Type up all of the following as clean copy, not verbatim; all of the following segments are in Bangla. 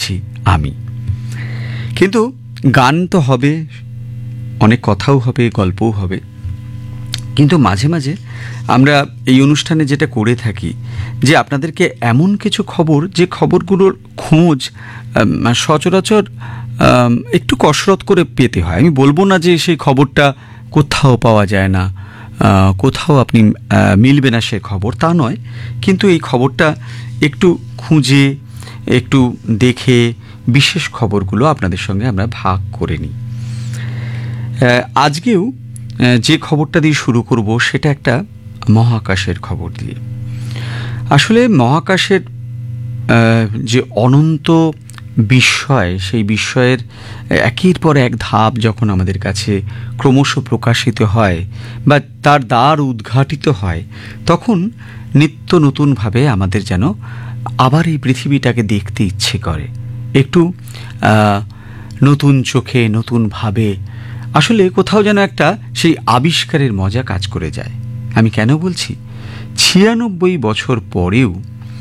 বলছি আমি। কিন্তু গান তো হবে, অনেক কথাও হবে, গল্পও হবে, কিন্তু মাঝে মাঝে আমরা এই অনুষ্ঠানে যেটা করে থাকি যে আপনাদেরকে এমন কিছু খবর, যে খবরগুলোর খোঁজ সচরাচর একটু কসরত করে পেতে হয়। আমি বলবো না যে সেই খবরটা কোথাও পাওয়া যায় না, কোথাও আপনি মিলবে না সে খবর, তা নয়, কিন্তু এই খবরটা একটু খুঁজে, একটু দেখে বিশেষ খবরগুলো আপনাদের সঙ্গে আমরা ভাগ করে নিই। আজকেও যে খবরটা দিয়ে শুরু করব সেটা একটা মহাকাশের খবর দিয়ে। আসলে মহাকাশের যে অনন্ত বিস্ময়, সেই বিস্ময়ের একের পর এক ধাপ যখন আমাদের কাছে ক্রমশ প্রকাশিত হয় বা তার দ্বার উদ্ঘাটিত হয়, তখন নিত্য নতুনভাবে আমাদের যেন আবার এই পৃথিবীটাকে দেখতে ইচ্ছে করে, একটু নতুন চোখে, নতুনভাবে। আসলে কোথাও যেন একটা সেই আবিষ্কারের মজা কাজ করে যায়। আমি কেন বলছি, ৯৬ বছর পরেও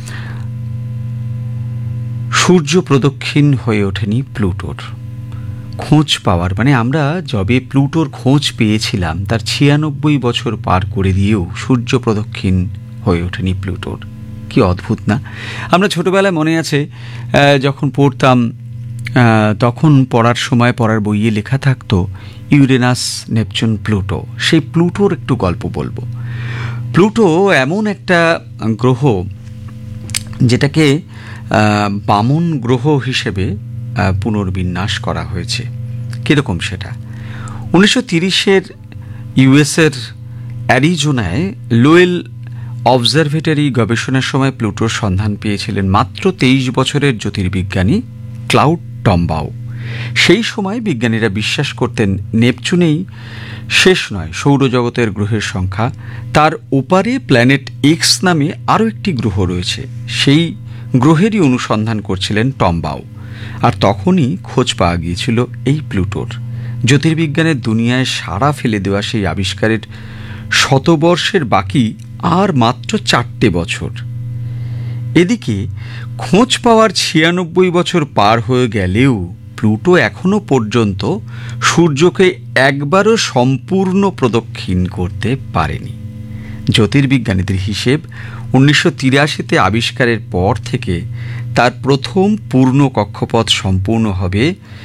সূর্য প্রদক্ষিণ হয়ে ওঠেনি প্লুটোর খোঁজ পাওয়ার, মানে আমরা যবে প্লুটোর খোঁজ পেয়েছিলাম তার ৯৬ বছর পার করে দিয়েও সূর্য প্রদক্ষিণ হয়ে ওঠেনি প্লুটোর। কি অদ্ভুত না? আমরা ছোটবেলায় মনে আছে যখন পড়তাম, তখন পড়ার সময় পড়ার বইয়ে লেখা থাকতো ইউরেনাস, নেপচুন, প্লুটো। সেই প্লুটোর একটু গল্প বলবো। প্লুটো এমন একটা গ্রহ যেটাকে বামন গ্রহ হিসেবে পুনর্বিন্যাস করা হয়েছে। কীরকম সেটা? ১৯৩০-এর ইউএসের অ্যারিজোনায় লোয়েল অবজারভেটরি গবেষণার সময় প্লুটোর সন্ধান পেয়েছিলেন মাত্র ২৩ বছরের জ্যোতির্বিজ্ঞানী ক্লাউড টমবাউ। সেই সময় বিজ্ঞানীরা বিশ্বাস করতেন নেপচুনেই শেষ নয় সৌরজগতের গ্রহের সংখ্যা, তার ওপারে প্ল্যানেট এক্স নামে আরও একটি গ্রহ রয়েছে, সেই গ্রহেরই অনুসন্ধান করছিলেন টমবাউ। আর তখনই খোঁজ পাওয়া গিয়েছিল এই প্লুটোর। জ্যোতির্বিজ্ঞানের দুনিয়ায় সাড়া ফেলে দেওয়া সেই আবিষ্কারের শতবর্ষের বাকি আর মাত্র ৪টে বছর। এদিকে খোঁজ পাওয়ার ৯৬ বছর পার হয়ে গেলেও প্লুটো এখনো পর্যন্ত সূর্যকে একবারও সম্পূর্ণ প্রদক্ষিণ করতে পারেনি। জ্যোতির্বিজ্ঞানীদের হিসেব ১৯৮৩-তে আবিষ্কারের পর থেকে তার প্রথম পূর্ণ কক্ষপথ সম্পূর্ণ হবে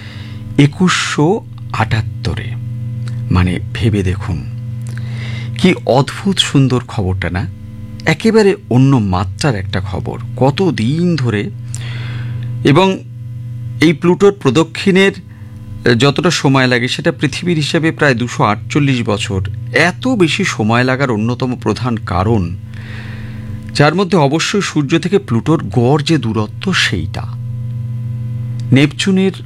২১৭৮। মানে ভেবে দেখুন কি অদ্ভুত সুন্দর খবরটা না? একেবারে অন্য মাত্রার একটা খবর। কতদিন ধরে, এবং এই প্লুটোর প্রদক্ষিণের যতটা সময় লাগে সেটা পৃথিবীর হিসেবে প্রায় ২৪৮ বছর। এত বেশি সময় লাগার অন্যতম প্রধান কারণ, যার মধ্যে অবশ্যই সূর্য থেকে প্লুটোর গড় যে দূরত্ব সেইটা। নেপচুনের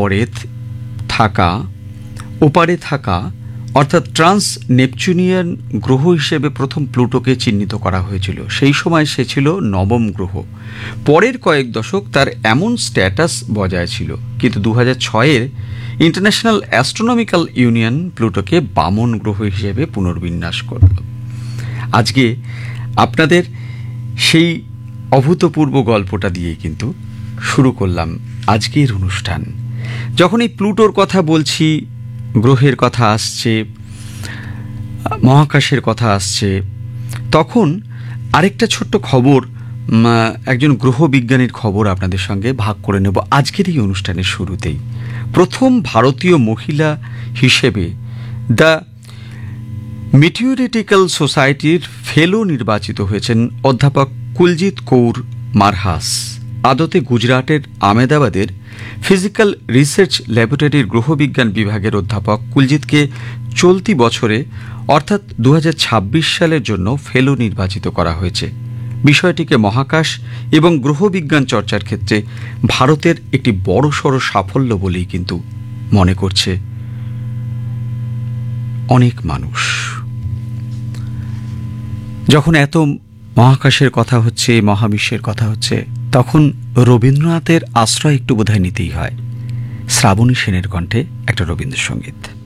ওপারে থাকা অর্থাৎ ট্রান্স নেপচুনিয়ান গ্রহ হিসেবে প্রথম প্লুটোকে চিহ্নিত করা হয়েছিল। সেই সময় সে ছিল ৯ম গ্রহ। পরের কয়েক দশক তার এমন স্ট্যাটাস বজায় ছিল, কিন্তু ২০০৬-এর ইন্টারন্যাশনাল অ্যাস্ট্রোনমিক্যাল ইউনিয়ন প্লুটোকে বামন গ্রহ হিসেবে পুনর্বিন্যাস করল। আজকে আপনাদের সেই অভূতপূর্ব গল্পটা দিয়ে কিন্তু শুরু করলাম আজকের অনুষ্ঠান। যখন এই প্লুটোর কথা বলছি, গ্রহের কথা আসছে, মহাকাশের কথা আসছে, তখন আরেকটা ছোট্ট খবর, একজন গ্রহ বিজ্ঞানীর খবর আপনাদের সঙ্গে ভাগ করে নেব আজকের এই অনুষ্ঠানের শুরুতেই। প্রথম ভারতীয় মহিলা হিসেবে দ্য মিটিওরিটিক্যাল সোসাইটির ফেলো নির্বাচিত হয়েছেন অধ্যাপক কুলজিৎ কৌর মারহাস। আদতে গুজরাটের আহমেদাবাদের ফিজিক্যাল রিসার্চ ল্যাবরেটরির গ্রহবিজ্ঞান বিভাগের অধ্যাপক কুলজিৎকে চলতি বছরে অর্থাৎ ২০২৬ সালের জন্য ফেলো নির্বাচিত করা হয়েছে। বিষয়টিকে মহাকাশ এবং গ্রহবিজ্ঞান চর্চার ক্ষেত্রে ভারতের একটি বড়সড় সাফল্য বলেই কিন্তু মনে করছে অনেক মানুষ। যখন এত মহাকাশের কথা হচ্ছে, মহাবিশ্বের কথা হচ্ছে, তখন রবীন্দ্রনাথের আশ্রয় একটু বোধহয় নিতেই হয়। শ্রাবণী সেনের কণ্ঠে একটা রবীন্দ্রসঙ্গীত।